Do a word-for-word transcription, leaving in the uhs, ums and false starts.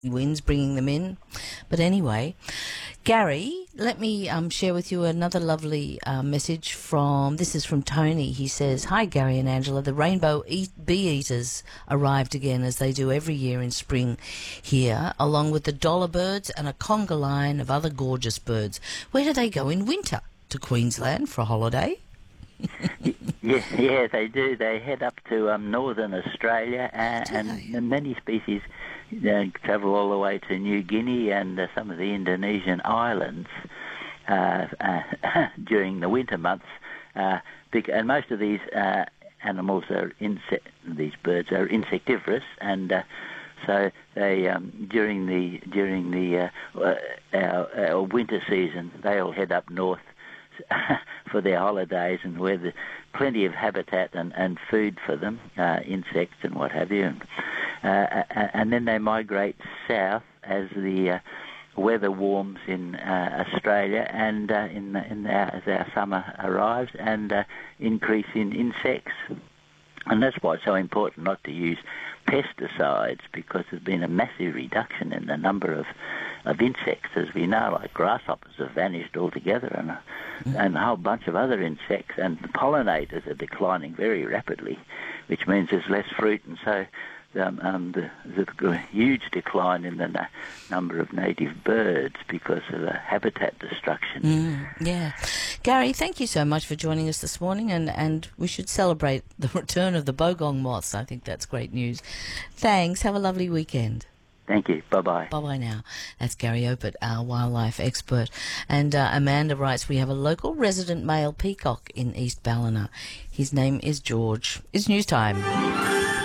winds bringing them in. But anyway, Gary, let me um, share with you another lovely uh, message from, this is from Tony. He says, "Hi Gary and Angela, the rainbow e- bee eaters arrived again as they do every year in spring here, along with the dollar birds and a conga line of other gorgeous birds. Where do they go in winter? To Queensland for a holiday?" Yeah, yeah, they do. They head up to um, northern Australia, and, and many species uh, travel all the way to New Guinea and uh, some of the Indonesian islands uh, uh, during the winter months. Uh, and most of these uh, animals are insect. These birds are insectivorous, and uh, so they um, during the during the uh, our, our winter season, they all head up north for their holidays, and where there's plenty of habitat and, and food for them, uh, insects and what have you. Uh, and then they migrate south as the uh, weather warms in uh, Australia, and uh, in, in our, as our summer arrives, and uh, increase in insects. And that's why it's so important not to use pesticides, because there's been a massive reduction in the number of, of insects, as we know, like grasshoppers have vanished altogether, and a, and a whole bunch of other insects, and the pollinators are declining very rapidly, which means there's less fruit, and so um, um, the, there's a huge decline in the na- number of native birds because of the habitat destruction. Mm, yeah. Gary, thank you so much for joining us this morning, and, and we should celebrate the return of the bogong moths. I think that's great news. Thanks. Have a lovely weekend. Thank you. Bye-bye. Bye-bye now. That's Gary Opert, our wildlife expert. And uh, Amanda writes, "We have a local resident male peacock in East Ballina. His name is George." It's news time.